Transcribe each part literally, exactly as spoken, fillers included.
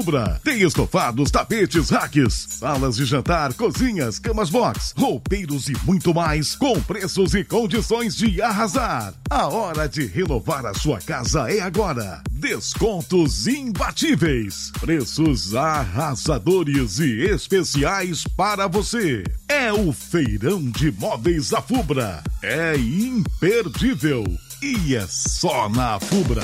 Tem estofados, tapetes, racks, salas de jantar, cozinhas, camas box, roupeiros e muito mais, com preços e condições de arrasar. A hora de renovar a sua casa é agora. Descontos imbatíveis, preços arrasadores e especiais para você. É o Feirão de Móveis Afubra. É imperdível e é só na Afubra.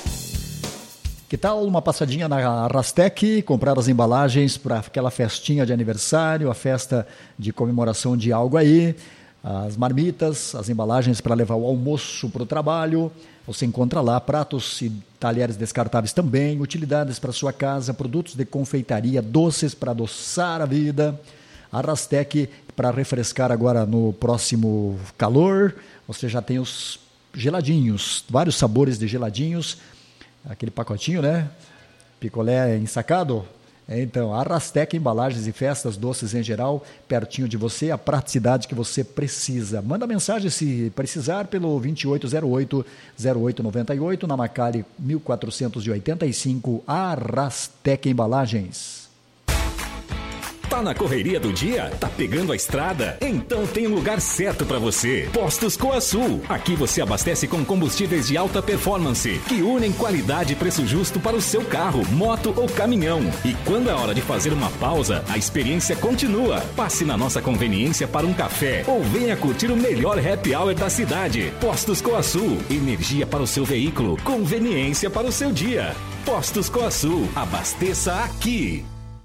Que tal uma passadinha na Rastec, comprar as embalagens para aquela festinha de aniversário, a festa de comemoração de algo aí, as marmitas, as embalagens para levar o almoço para o trabalho. Você encontra lá pratos e talheres descartáveis também, utilidades para sua casa, produtos de confeitaria, doces para adoçar a vida. A Rastec, para refrescar agora no próximo calor, você já tem os geladinhos, vários sabores de geladinhos. Aquele pacotinho, né? Picolé ensacado. Então, a Rastec, embalagens e festas, doces em geral, pertinho de você, a praticidade que você precisa. Manda mensagem se precisar pelo vinte e oito zero oito, zero oito nove oito, na Macari mil quatrocentos e oitenta e cinco, a Rastec Embalagens. Tá na correria do dia? Tá pegando a estrada? Então tem um lugar certo para você. Postos Coasul. Aqui você abastece com combustíveis de alta performance, que unem qualidade e preço justo para o seu carro, moto ou caminhão. E quando é hora de fazer uma pausa, a experiência continua. Passe na nossa conveniência para um café ou venha curtir o melhor happy hour da cidade. Postos Coasul. Energia para o seu veículo, conveniência para o seu dia. Postos Coasul. Abasteça aqui.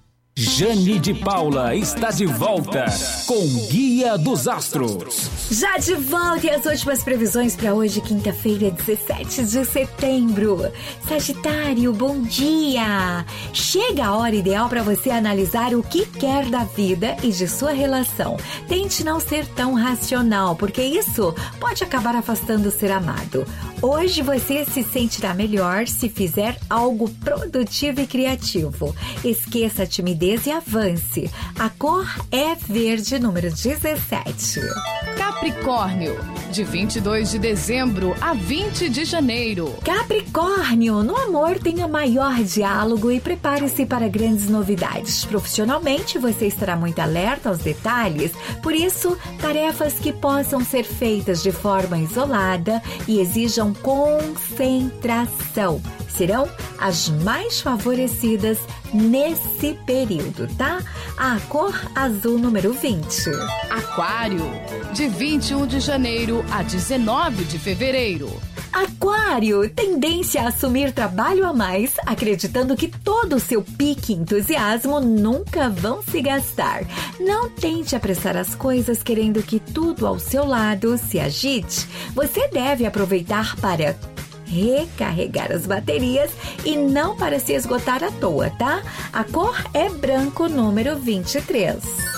Jane de Paula está de volta com Guia dos Astros. Já de volta e as últimas previsões para hoje, quinta-feira, dezessete de setembro. Sagitário, bom dia! Chega a hora ideal para você analisar o que quer da vida e de sua relação. Tente não ser tão racional, porque isso pode acabar afastando o ser amado. Hoje você se sentirá melhor se fizer algo produtivo e criativo. Esqueça a timidez e avance. A cor é verde, número dezessete. Capricórnio, de vinte e dois de dezembro a vinte de janeiro. Capricórnio, no amor tenha maior diálogo e prepare-se para grandes novidades. Profissionalmente, você estará muito alerta aos detalhes, por isso, tarefas que possam ser feitas de forma isolada e exijam concentração serão as mais favorecidas nesse período, tá? A cor azul, número vinte. Aquário, de vinte e um de janeiro a dezenove de fevereiro. Aquário, tendência a assumir trabalho a mais, acreditando que todo o seu pique e entusiasmo nunca vão se gastar. Não tente apressar as coisas querendo que tudo ao seu lado se agite. Você deve aproveitar para recarregar as baterias e não para se esgotar à toa, tá? A cor é branco, número vinte e três.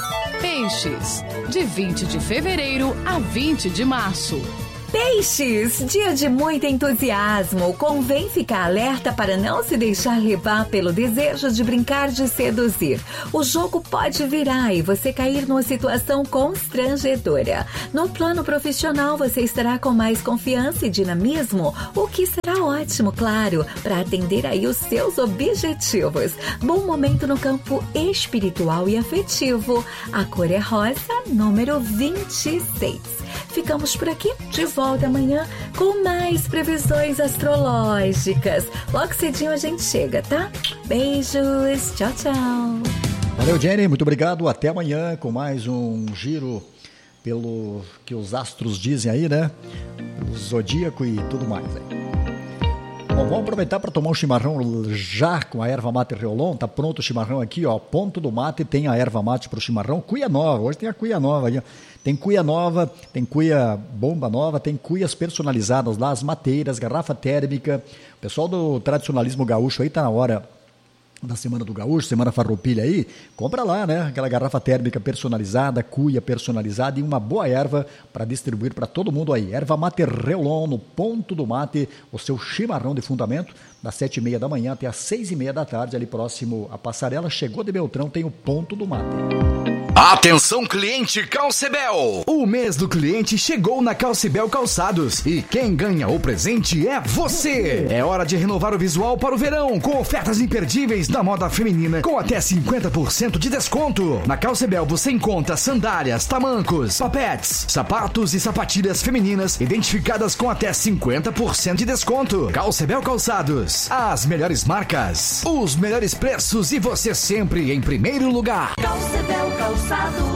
Peixes, de vinte de fevereiro a vinte de março. Peixes, dia de muito entusiasmo. Convém ficar alerta para não se deixar levar pelo desejo de brincar de seduzir. O jogo pode virar e você cair numa situação constrangedora. No plano profissional, você estará com mais confiança e dinamismo, o que será ótimo, claro, para atender aí os seus objetivos. Bom momento no campo espiritual e afetivo. A cor é rosa, número vinte e seis. Ficamos por aqui, de volta amanhã com mais previsões astrológicas. Logo cedinho a gente chega, tá? Beijos, tchau, tchau. Valeu, Jenny, muito obrigado. Até amanhã com mais um giro pelo que os astros dizem aí, né? O zodíaco e tudo mais aí. Bom, vamos aproveitar para tomar um chimarrão já com a erva mate Reolon. Tá pronto o chimarrão aqui, ó. Ponto do mate tem a erva mate para o chimarrão. Cuia nova, hoje tem a cuia nova aí, ó. Tem cuia nova, tem cuia bomba nova, tem cuias personalizadas lá, as mateiras, garrafa térmica. O pessoal do tradicionalismo gaúcho aí tá na hora da Semana do Gaúcho, Semana Farroupilha aí, compra lá, né? Aquela garrafa térmica personalizada, cuia personalizada e uma boa erva para distribuir para todo mundo aí. Erva mate Reolon no Ponto do Mate, o seu chimarrão de fundamento, das sete e meia da manhã até às seis e meia da tarde, ali próximo à passarela. Chegou de Beltrão, tem o Ponto do Mate. Atenção, cliente Calcebel! O mês do cliente chegou na Calcebel Calçados e quem ganha o presente é você! É hora de renovar o visual para o verão com ofertas imperdíveis na moda feminina com até cinquenta por cento de desconto. Na Calcebel você encontra sandálias, tamancos, papetes, sapatos e sapatilhas femininas identificadas com até cinquenta por cento de desconto. Calcebel Calçados, as melhores marcas, os melhores preços e você sempre em primeiro lugar. Calcebel Calçados.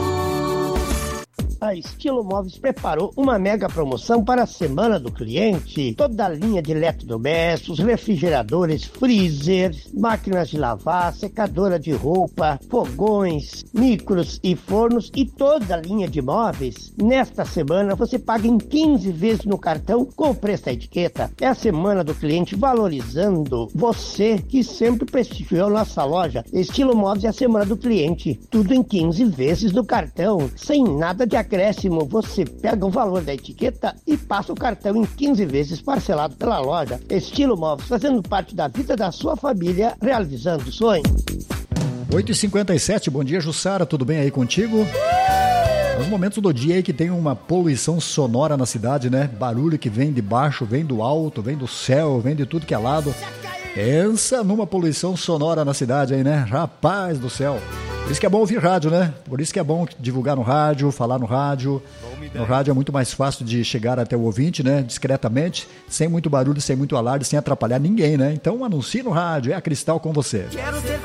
A Estilo Móveis preparou uma mega promoção para a Semana do Cliente. Toda a linha de eletrodomésticos, refrigeradores, freezers, máquinas de lavar, secadora de roupa, fogões, micros e fornos e toda a linha de móveis. Nesta semana você paga em quinze vezes no cartão com o preço da etiqueta. É a Semana do Cliente valorizando você que sempre prestigiou nossa loja. Estilo Móveis é a Semana do Cliente. Tudo em quinze vezes no cartão, sem nada de acréscimo. Você pega o valor da etiqueta e passa o cartão em quinze vezes parcelado pela loja. Estilo Móveis, fazendo parte da vida da sua família, realizando o sonho. oito e cinquenta e sete, bom dia, Jussara, tudo bem aí contigo? Nos momentos do dia aí que tem uma poluição sonora na cidade, né? Barulho que vem de baixo, vem do alto, vem do céu, vem de tudo que é lado. Pensa numa poluição sonora na cidade aí, né? Rapaz do céu. Por isso que é bom ouvir rádio, né? Por isso que é bom divulgar no rádio, falar no rádio. No rádio é muito mais fácil de chegar até o ouvinte, né? Discretamente, sem muito barulho, sem muito alarde, sem atrapalhar ninguém, né? Então anuncie no rádio, é a Cristal com você.